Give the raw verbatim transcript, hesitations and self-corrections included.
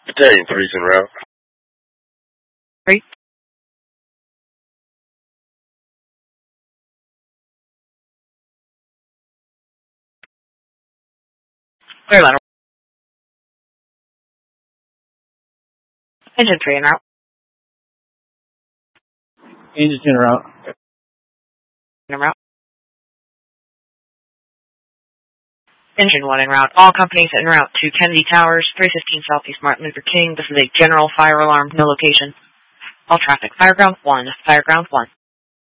Battalion three's en route. Three. Clear ladder. Engine three en route. Engine's en route. En route. Engine one en route. All companies en route to Kennedy Towers, three fifteen Southeast Martin Luther King. This is a general fire alarm, no location. All traffic. Fireground one. Fireground one.